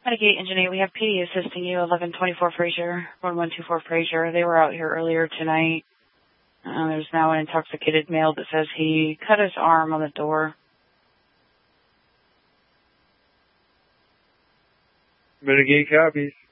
Mitigate Engineer, we have PD assisting you, 1124 Fraser, 1124 Fraser. They were out here earlier tonight. There's now an intoxicated male that says he cut his arm on the door. Mitigate copies.